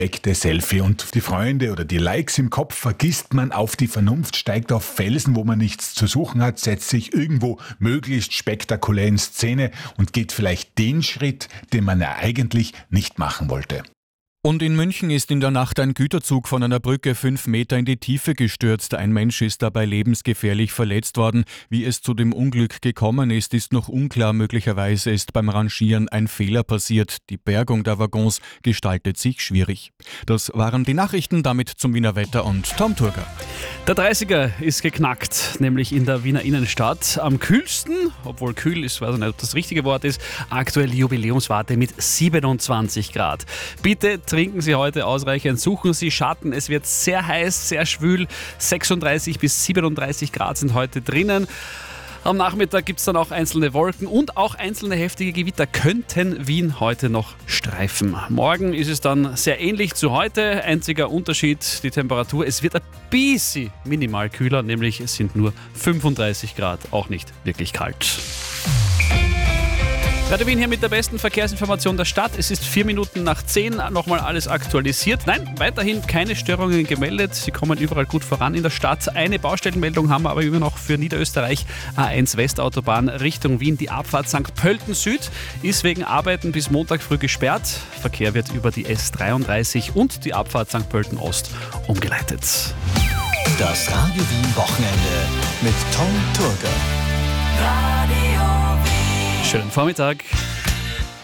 perfekte Selfie. Und die Freunde oder die Likes im Kopf vergisst man auf die Vernunft, steigt auf Felsen, wo man nichts zu suchen hat, setzt sich irgendwo möglichst spektakulär in Szene und geht vielleicht den Schritt, den man ja eigentlich nicht machen wollte. Und in München ist in der Nacht ein Güterzug von einer Brücke 5 Meter in die Tiefe gestürzt. Ein Mensch ist dabei lebensgefährlich verletzt worden. Wie es zu dem Unglück gekommen ist noch unklar. Möglicherweise ist beim Rangieren ein Fehler passiert. Die Bergung der Waggons gestaltet sich schwierig. Das waren die Nachrichten, damit zum Wiener Wetter und Tom Turger. Der 30er ist geknackt, nämlich in der Wiener Innenstadt. Am kühlsten, obwohl kühl ist, weiß ich nicht, ob das richtige Wort ist, aktuell Jubiläumswarte mit 27 Grad. Bitte trinken Sie heute ausreichend, suchen Sie Schatten. Es wird sehr heiß, sehr schwül. 36 bis 37 Grad sind heute drinnen. Am Nachmittag gibt es dann auch einzelne Wolken und auch einzelne heftige Gewitter könnten Wien heute noch streifen. Morgen ist es dann sehr ähnlich zu heute. Einziger Unterschied, die Temperatur. Es wird ein bisschen minimal kühler, nämlich es sind nur 35 Grad, auch nicht wirklich kalt. Radio Wien hier mit der besten Verkehrsinformation der Stadt. Es ist 4 Minuten nach 10, nochmal alles aktualisiert. Nein, weiterhin keine Störungen gemeldet. Sie kommen überall gut voran in der Stadt. Eine Baustellenmeldung haben wir aber immer noch für Niederösterreich. A1 Westautobahn Richtung Wien. Die Abfahrt St. Pölten Süd ist wegen Arbeiten bis Montag früh gesperrt. Verkehr wird über die S33 und die Abfahrt St. Pölten Ost umgeleitet. Das Radio Wien Wochenende mit Tom Turger. Schönen Vormittag.